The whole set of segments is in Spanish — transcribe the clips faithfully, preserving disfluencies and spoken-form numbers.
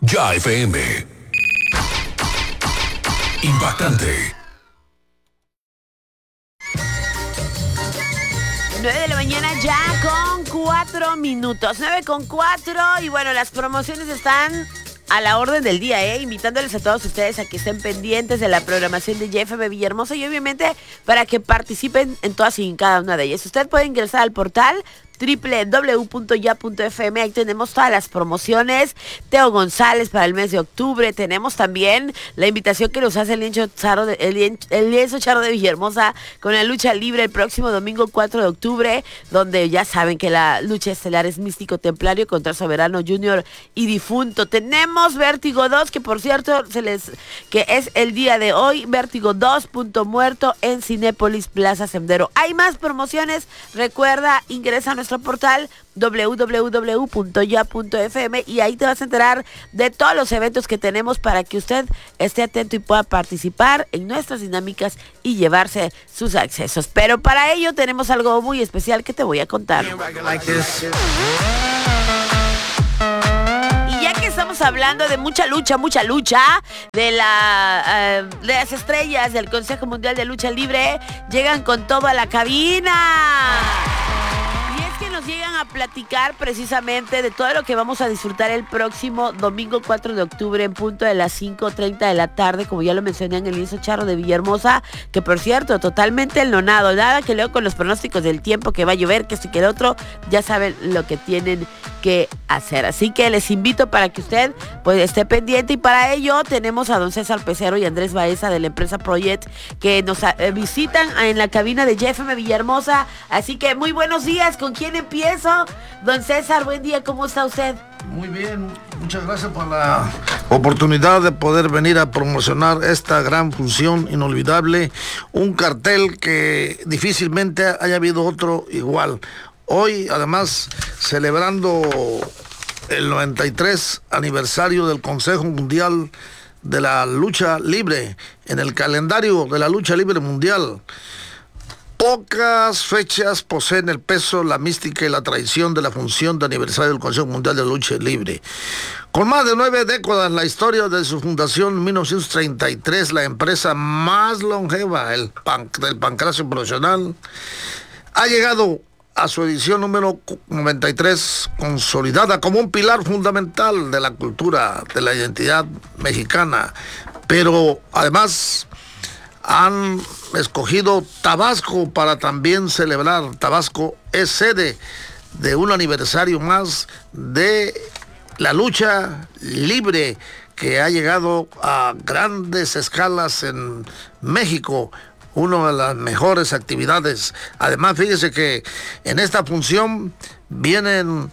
Ya F M. Impactante. nueve de la mañana ya con cuatro minutos. nueve con cuatro. Y bueno, las promociones están a la orden del día, ¿eh? Invitándoles a todos ustedes a que estén pendientes de la programación de Ya F M Villahermosa y obviamente para que participen en todas y en cada una de ellas. Usted puede ingresar al portal doble u doble u doble u punto ya punto f m. Ahí tenemos todas las promociones. Teo González para el mes de octubre. Tenemos también la invitación que nos hace el lienzo charro de, el, lien, el lienzo charro de Villahermosa con la lucha libre el próximo domingo cuatro de octubre, donde ya saben que la lucha estelar es Místico Templario contra Soberano Junior y Difunto. Tenemos Vértigo dos, que por cierto se les que es el día de hoy. Vértigo dos, punto muerto en Cinépolis Plaza Sendero. Hay más promociones. Recuerda, ingresa a nuestro portal doble u doble u doble u punto ya punto f m y ahí te vas a enterar de todos los eventos que tenemos para que usted esté atento y pueda participar en nuestras dinámicas y llevarse sus accesos. Pero para ello tenemos algo muy especial que te voy a contar. Y ya que estamos hablando de mucha lucha, mucha lucha, de, la, uh, de las estrellas del Consejo Mundial de Lucha Libre, llegan con todo a la cabina. Que nos llegan a platicar precisamente de todo lo que vamos a disfrutar el próximo domingo cuatro de octubre en punto de las cinco treinta de la tarde, como ya lo mencioné en el lienzo charro de Villahermosa, que por cierto, totalmente enlonado, nada que leo con los pronósticos del tiempo, que va a llover, que esto y que el otro, ya saben lo que tienen que hacer. Así que les invito para que usted pues esté pendiente y para ello tenemos a don César Pecero y Andrés Baeza de la empresa Project que nos eh, visitan en la cabina de Ya F M Villahermosa. Así que muy buenos días, ¿con quién empiezo? Don César, buen día, ¿cómo está usted? Muy bien, muchas gracias por la oportunidad de poder venir a promocionar esta gran función inolvidable, un cartel que difícilmente haya habido otro igual. Hoy, además, celebrando el noventa y tres aniversario del Consejo Mundial de la Lucha Libre, en el calendario de la Lucha Libre Mundial, pocas fechas poseen el peso, la mística y la tradición de la función de aniversario del Consejo Mundial de la Lucha Libre. Con más de nueve décadas, la historia de su fundación en mil novecientos treinta y tres, la empresa más longeva el pan, del pancracio profesional, ha llegado a su edición número noventa y tres, consolidada como un pilar fundamental de la cultura, de la identidad mexicana, pero además han escogido Tabasco para también celebrar. Tabasco es sede de un aniversario más de la lucha libre que ha llegado a grandes escalas en México, una de las mejores actividades. Además, fíjese que en esta función vienen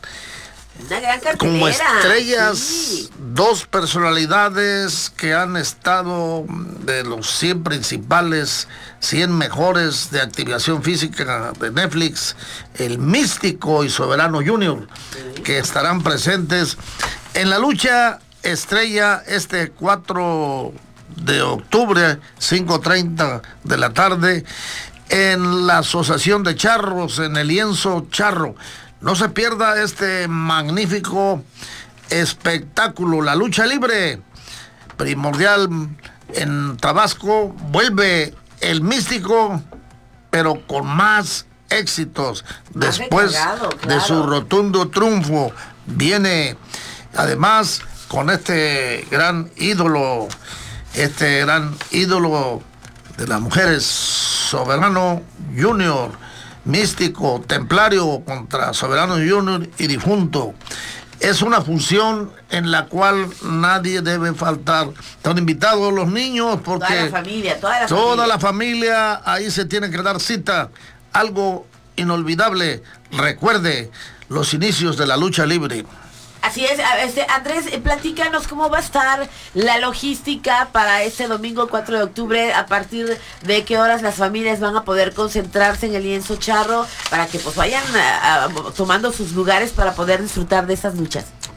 como estrellas, sí, dos personalidades que han estado de los cien principales, cien mejores de activación física de Netflix, el Místico y Soberano Junior, sí, que estarán presentes en la lucha estrella este cuatro de octubre, cinco treinta de la tarde, en la Asociación de Charros, en el lienzo charro. No se pierda este magnífico espectáculo. La lucha libre, primordial en Tabasco, vuelve el Místico, pero con más éxitos. Más después recargado, claro, de su rotundo triunfo, viene además con este gran ídolo, este gran ídolo de las mujeres, Soberano Junior, Místico Templario contra Soberano Junior y Difunto. Es una función en la cual nadie debe faltar. Están invitados los niños porque toda la familia, toda la toda familia. la familia ahí se tiene que dar cita. Algo inolvidable. Recuerde los inicios de la lucha libre. Así es, este, Andrés, platícanos cómo va a estar la logística para este domingo cuatro de octubre, a partir de qué horas las familias van a poder concentrarse en el lienzo charro para que pues vayan a, a, tomando sus lugares para poder disfrutar de estas luchas.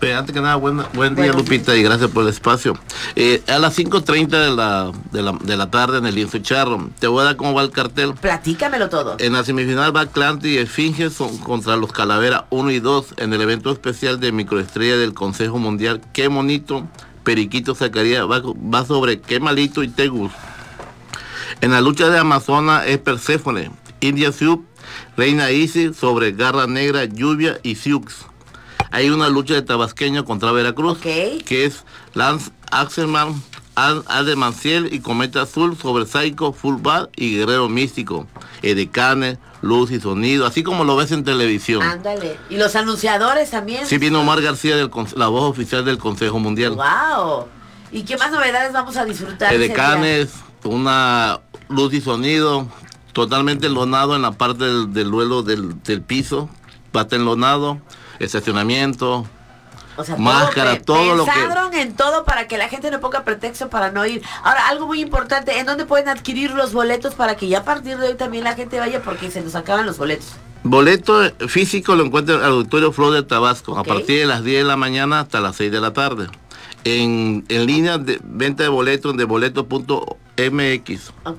Pero antes que nada, buen, buen día, Buenos Lupita, días. y gracias por el espacio. Eh, a las cinco treinta de la, de, la, de la tarde en el Lienzo Charro, te voy a dar cómo va el cartel. Platícamelo todo. En la semifinal va Atlante y Esfinge son contra los Calavera uno y dos en el evento especial de microestrella del Consejo Mundial. Qué bonito, Periquito Zacarías va, va sobre Qué malito y Tegus. En la lucha de Amazonas es Perséfone, India Sioux, Reina Isis sobre Garra Negra, Lluvia y Sioux. Hay una lucha de tabasqueño contra Veracruz, Ok. que es Lance Axelman, Ade Manciel y Cometa Azul sobre Psycho, Full Bad y Guerrero Místico, Edecanes, Luz y Sonido, así como lo ves en televisión. Ándale. ¿Y los anunciadores también? Sí vino Omar García, del, la voz oficial del Consejo Mundial. Wow. ¿Y qué más novedades vamos a disfrutar? ese día? Edecanes, una Luz y Sonido, totalmente enlonado en la parte del, del duelo del, del piso, pata enlonado, estacionamiento, O sea, máscara, todo, todo lo que- pensaron en todo para que la gente no ponga pretexto para no ir. Ahora, algo muy importante, ¿en dónde pueden adquirir los boletos para que ya a partir de hoy también la gente vaya porque se nos acaban los boletos? boleto físico lo encuentran en el Auditorio Flor de Tabasco, Ok. a partir de las diez de la mañana hasta las seis de la tarde. En, en línea de venta de boletos de boleto punto m x. ¿Ok?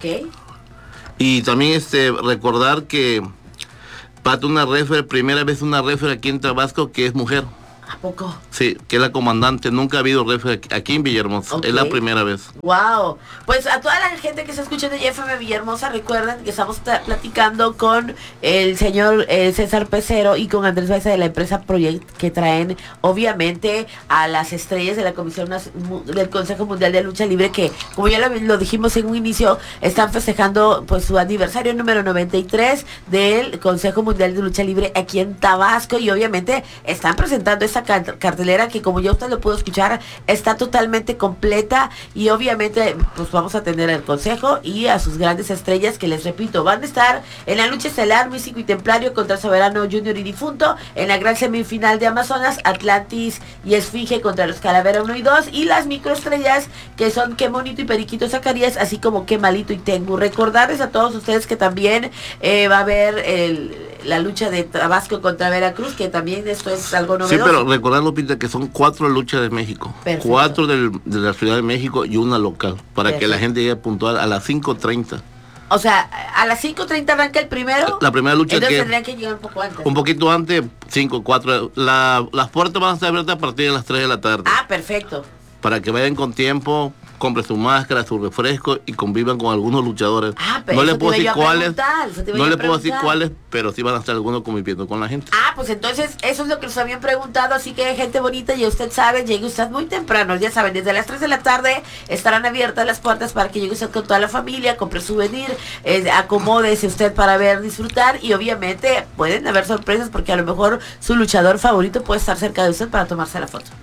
Y también este recordar que Pato una refer, primera vez una refer aquí en Tabasco que es mujer. ¿A poco? Sí, que es la comandante. Nunca ha habido refer aquí en Villahermosa. Ok. Es la primera vez. Wow, pues a toda la gente que se escucha de F M Villahermosa, recuerden que estamos ta- platicando con el señor eh, César Pecero y con Andrés Baeza de la empresa Project, que traen obviamente a las estrellas de la Comisión Nas- Mu- del Consejo Mundial de Lucha Libre, que como ya lo, lo dijimos en un inicio, están festejando pues su aniversario número noventa y tres del Consejo Mundial de Lucha Libre aquí en Tabasco, y obviamente están presentando esta car- cartelera que, como ya usted lo pudo escuchar, está totalmente completa, y obviamente pues vamos a tener al consejo y a sus grandes estrellas que, les repito, van a estar en la lucha estelar Místico y Templario contra Soberano Junior y Difunto, en la gran semifinal de Amazonas, Atlantis y Esfinge contra los Calavera uno y dos, y las microestrellas que son Qué Monito y Periquito Zacarías, así como Qué Malito y Tengu. Recordarles a todos ustedes que también eh, va a haber el, la lucha de Tabasco contra Veracruz, que también esto es algo Sí, novedoso. pero recordar, Lupita, que son cuatro luchas de México. Perfecto. Cuatro del- de la Ciudad de México y una local. Para que la Perfecto. gente llegue puntual a las cinco treinta. O sea, a las cinco treinta arranca el primero. La primera lucha Entonces que- tendrían que llegar un poco antes. Un poquito antes, cinco, cuatro. La, las puertas van a estar abiertas a partir de las tres de la tarde. Ah, perfecto. Para que vayan con tiempo, compren su máscara, su refresco y convivan con algunos luchadores. Ah, pero no eso le te puedo iba decir yo a cuáles. preguntar, eso te iba No yo a le puedo decir preguntar. cuáles, pero sí van a estar algunos conviviendo con la gente. Ah, pues entonces eso es lo que nos habían preguntado, así que gente bonita, ya usted sabe, llegue usted muy temprano, ya saben, desde las tres de la tarde estarán abiertas las puertas para que llegue usted con toda la familia, compre souvenir, eh, acomódese usted para ver, disfrutar, y obviamente pueden haber sorpresas porque a lo mejor su luchador favorito puede estar cerca de usted para tomarse la foto.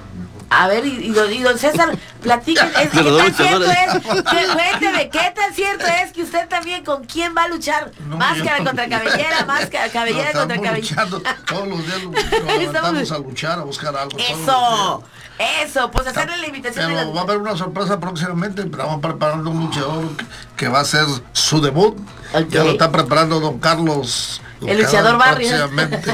A ver, y, y don, y don César, platique, es, ¿qué De los tan dos cierto luchadores. es? Que- Cuénteme, ¿qué tan cierto es que usted también con quién va a luchar? No, Máscara yo- contra cabellera, máscara, cabellera No, contra estamos cabellera. luchando todos los días, lu- nos levantamos a luchar, a buscar algo. todos los Eso, días. eso, pues hacerle la invitación de Pero la... va a haber una sorpresa próximamente. Estamos preparando un luchador que, que va a hacer su debut. Ok. Ya lo está preparando don Carlos. don El luchador Carlos Barrios. próximamente.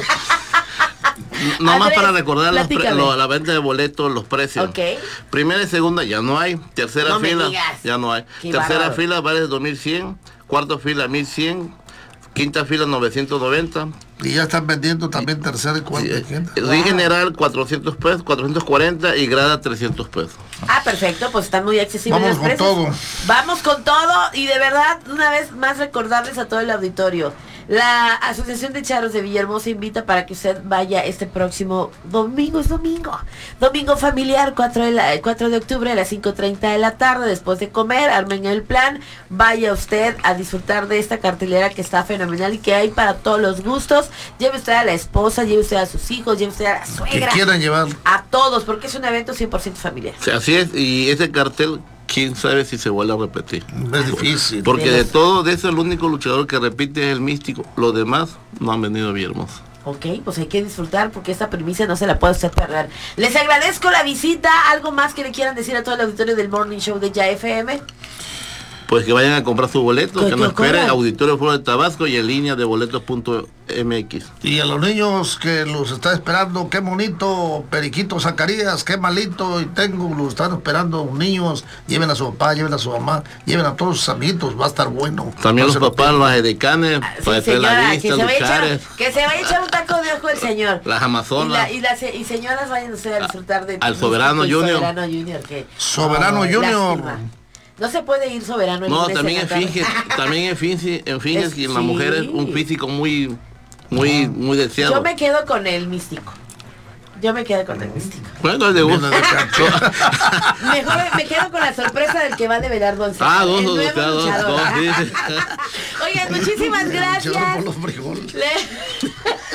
Nada más Andrés, para recordar las pre- platícame. lo- la venta de boletos, los precios. Ok. Primera y segunda ya no hay. Tercera No me fila digas. ya no hay. Qué Tercera bárbaro. fila vale dos mil cien. Cuarta fila mil cien. Quinta fila novecientos noventa. Y ya están vendiendo también tercera y cuarta. Eh, gente. Ring general cuatrocientos pesos, cuatrocientos cuarenta y grada trescientos pesos. Ah, perfecto, pues están muy accesibles Vamos los con precios. todo. Vamos con todo, y de verdad, una vez más recordarles a todo el auditorio. La Asociación de Charros de Villahermosa invita para que usted vaya este próximo domingo, es domingo. Domingo familiar, cuatro de, la, cuatro de octubre a las cinco treinta de la tarde, después de comer, armen el plan, vaya usted a disfrutar de esta cartelera que está fenomenal y que hay para todos los gustos. Lleve usted a la esposa, lleve usted a sus hijos, lleve usted a la Que suegra. quieran llevar. A todos, porque es un evento cien por ciento familiar. O sea, así es, y ese cartel, quién sabe si se vuelve a repetir. Es difícil. Porque De de los- todo de eso el único luchador que repite es el Místico. Los demás no han venido a Villahermosa. Ok, pues hay que disfrutar porque esta primicia no se la puede usted perder. Les agradezco la visita. ¿Algo más que le quieran decir a todo el auditorio del Morning Show de Ya F M? Pues que vayan a comprar sus boletos, ¿Qué- que qué nos esperen cobran? Auditorio Foro de Tabasco y en línea de boletos punto m x. Y a los niños que los está esperando, qué bonito, Periquito Zacarías, qué malito, y tengo, los están esperando niños, lleven a su papá, lleven a su mamá, lleven a todos sus amiguitos, va a estar bueno. También No los se lo papás, pierdan. los edecanes, Sí, para hacer señora, la que vista, se, vaya a echar, luchares, que se vaya a echar un taco de ojo el señor. las Y, amazonas. la- y las y señoras vayan a disfrutar de Al Soberano el Junior. Soberano Junior. Que, Soberano Ay, Junior. lástima. No se puede ir Soberano el No, lunes también en en la tarde. Finges, también en Finges, en Finges Es- y en la sí. mujer es un físico muy, muy, muy deseado. Yo me quedo con el místico. Yo me quedo con el místico. Bueno, le gusta. Viene de cancha. Mejor me quedo con la sorpresa del que va a develar Don César. Ah, dos, el dos, nuevo dos, dos, luchador. dos, sí, sí. Oigan, muchísimas Luchador gracias. por los frijoles. Le-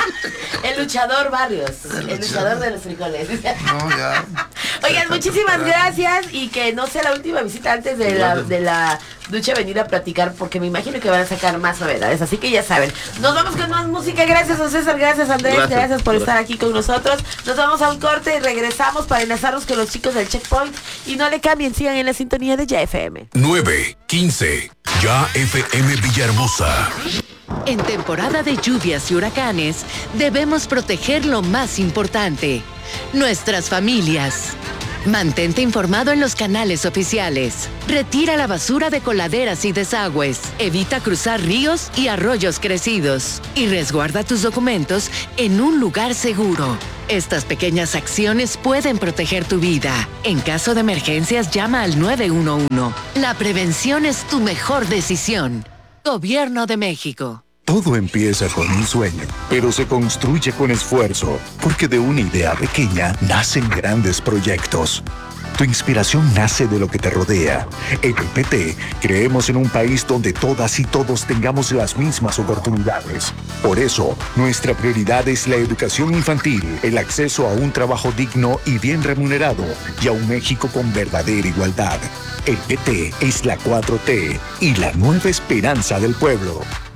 El luchador Barrios, el luchador de los frijoles. No, ya. Oigan, muchísimas gracias y que no sea la última visita antes de la, de la ducha venir a platicar porque me imagino que van a sacar más novedades, así que ya saben. Nos vamos con más música, gracias a César, gracias Andrés, gracias, Gracias. por Gracias. estar aquí con nosotros. Nos vamos a un corte y regresamos para enlazarnos con los chicos del Checkpoint y no le cambien, sigan en la sintonía de Ya F M. nueve quince. Ya F M Villahermosa. En temporada de lluvias y huracanes, debemos proteger lo más importante, nuestras familias. Mantente informado en los canales oficiales. Retira la basura de coladeras y desagües. Evita cruzar ríos y arroyos crecidos. Y resguarda tus documentos en un lugar seguro. Estas pequeñas acciones pueden proteger tu vida. En caso de emergencias, llama al nueve uno uno. La prevención es tu mejor decisión. Gobierno de México. Todo empieza con un sueño, pero se construye con esfuerzo, porque de una idea pequeña nacen grandes proyectos. Tu inspiración nace de lo que te rodea. En el P T creemos en un país donde todas y todos tengamos las mismas oportunidades. Por eso, nuestra prioridad es la educación infantil, el acceso a un trabajo digno y bien remunerado, y a un México con verdadera igualdad. El P T es la cuatro T y la nueva esperanza del pueblo.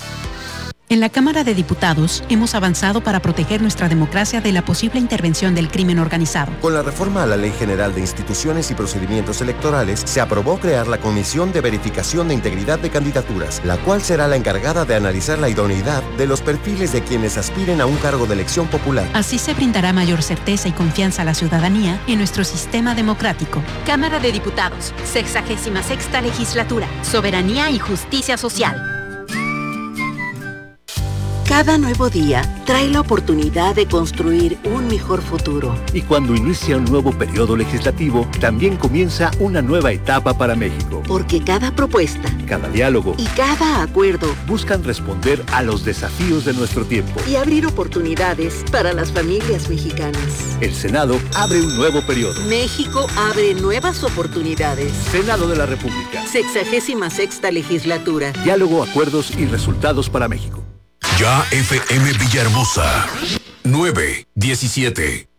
En la Cámara de Diputados hemos avanzado para proteger nuestra democracia de la posible intervención del crimen organizado. Con la reforma a la Ley General de Instituciones y Procedimientos Electorales, se aprobó crear la Comisión de Verificación de Integridad de Candidaturas, la cual será la encargada de analizar la idoneidad de los perfiles de quienes aspiren a un cargo de elección popular. Así se brindará mayor certeza y confianza a la ciudadanía en nuestro sistema democrático. Cámara de Diputados, sexagésima sexta legislatura, soberanía y justicia social. Cada nuevo día trae la oportunidad de construir un mejor futuro. Y cuando inicia un nuevo periodo legislativo, también comienza una nueva etapa para México. Porque cada propuesta, cada diálogo y cada acuerdo buscan responder a los desafíos de nuestro tiempo y abrir oportunidades para las familias mexicanas. El Senado abre un nuevo periodo. México abre nuevas oportunidades. Senado de la República. Sexagésima sexta legislatura. Diálogo, acuerdos y resultados para México. Ya F M Villahermosa. nueve diecisiete.